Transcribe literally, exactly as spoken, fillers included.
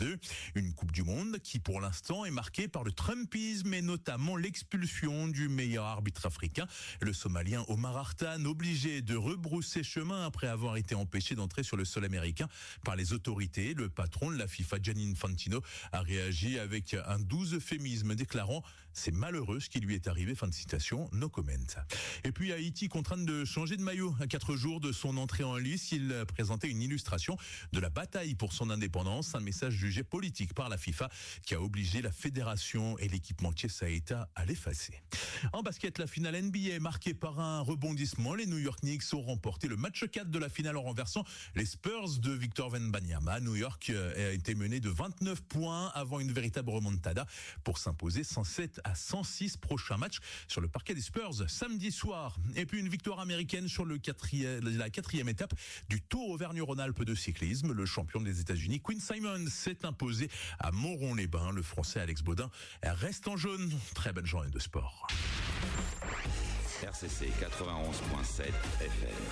vingt-deux. Une Coupe du Monde qui, pour l'instant, est marquée par le trumpisme et notamment l'expulsion du meilleur arbitre africain, le Somalien Omar Hartan, obligé de rebrousser chemin après avoir été empêché d'entrer sur le sol américain par les autorités. Le patron de la FIFA, Gianni Infantino, a réagi avec un doux euphémisme déclarant « C'est malheureux ce qui lui est arrivé », fin de citation, no comment. Et puis Haïti contrainte de changer de maillot. À quatre jours de son entrée en lice, il présentait une illustration de la bataille pour son indépendance, un message jugé politique par la FIFA qui a obligé la fédération et l'équipementier Saeta à l'effacer. En basket, la finale N B A marquée par un rebondissement. Les New York Knicks ont remporté le match quatre de la finale en renversant les Spurs de Victor Wembanyama. New York a été mené de vingt-neuf points avant une véritable remontada pour s'imposer cent sept à cent six. Prochain match sur le parquet des Spurs samedi soir. Et puis une victoire américaine sur le quatrième, la quatrième étape du Tour Auvergne-Rhône-Alpes de cyclisme. Le champion des États-Unis, Quinn Simmons, s'est imposé à Moron-les-Bains. Le Français Alex Baudin reste en jaune. Très bonne journée de sport. R C C quatre-vingt-onze point sept F M.